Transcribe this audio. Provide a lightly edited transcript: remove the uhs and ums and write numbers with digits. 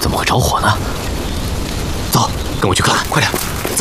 怎么会着火呢？走，跟我去看，快点。